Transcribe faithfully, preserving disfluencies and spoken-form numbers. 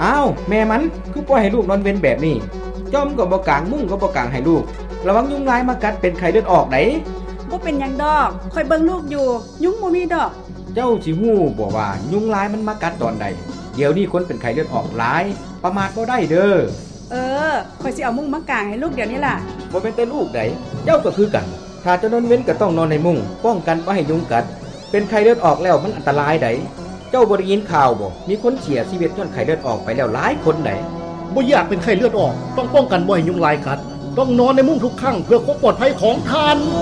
อ้าวแม่มันคือปล่อยให้ลูกนอนเว้นแบบนี้จอมก็บ่กางมุ้งก็บ่กางให้ลูกระวังยุงลายมากัดเป็นไข้เลือดออกได้บ่เป็นหยังดอกค่อยเบิ่งลูกอยู่ยุงบ่มีดอกเจ้าสิฮู้บ่ว่ายุงลายมันมากัดตอนใดเดี๋ยวนี้คนเป็นไข้เลือดออกหลายประมาทบ่ได้เด้อเออค่อยสิเอามุ้งมากางให้ลูกเดี๋ยวนี้ล่ะบ่เป็นแต่ลูกใดเจ้าก็คือกันถ้าจะนอนเว้นก็ต้องนอนในมุ้งป้องกันบ่ให้ยุงกัดเป็นไข้เลือดออกแล้วมันอันตรายไดเจ้าบ่ได้ยินข่าวบ่มีคนเสียชีวิตย้อนไข้เลือดออกไปแล้วหลายคนไดบ่อยากเป็นไข้เลือดออกต้องป้องกันบ่ให้ยุงลายกัดต้องนอนในมุ้งทุกครั้งเพื่อความปลอดภัยของท่าน